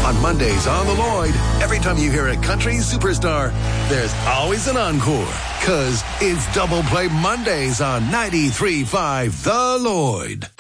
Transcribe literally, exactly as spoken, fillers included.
On Mondays on The Lloyd, every time you hear a country superstar, there's always an encore. Because it's Double Play Mondays on ninety-three point five The Lloyd.